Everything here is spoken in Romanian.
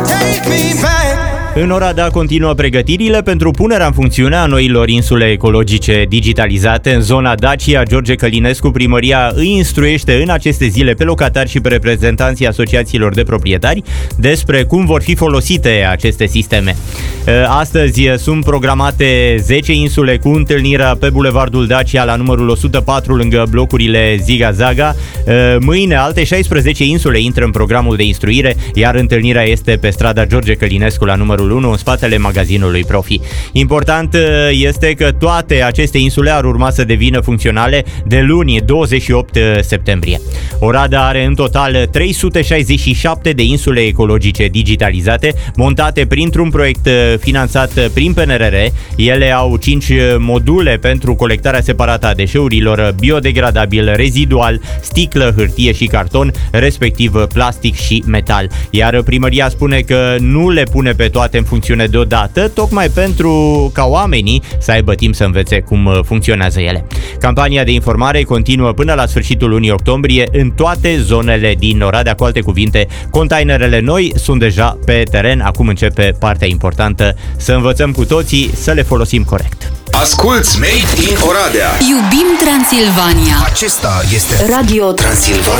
În Oradea continuă pregătirile pentru punerea în funcțiune a noilor insule ecologice digitalizate. În zona Dacia, George Călinescu, primăria îi instruiește în aceste zile pe locatari și pe reprezentanții asociațiilor de proprietari despre cum vor fi folosite aceste sisteme. Astăzi sunt programate 10 insule cu întâlnirea pe Bulevardul Dacia la numărul 104 lângă blocurile Ziga Zaga. Mâine alte 16 insule intră în programul de instruire, iar întâlnirea este pe strada George Călinescu la numărul 1 în spatele magazinului Profi. Important este că toate aceste insule ar urma să devină funcționale de luni 28 septembrie. Oradea are în total 367 de insule ecologice digitalizate, montate printr-un proiect finanțat prin PNRR. Ele au 5 module pentru colectarea separată a deșeurilor biodegradabil, rezidual, sticlă, hârtie și carton, respectiv plastic și metal. Iar primăria spune că nu le pune pe toate în funcțiune deodată, tocmai pentru ca oamenii să aibă timp să învețe cum funcționează ele. Campania de informare continuă până la sfârșitul lunii octombrie în toate zonele din Oradea. Cu alte cuvinte, containerele noi sunt deja pe teren. Acum începe partea importantă, să învățăm cu toții să le folosim corect. Asculți Made in Oradea. Iubim Transilvania. Acesta este Radio Transilvania.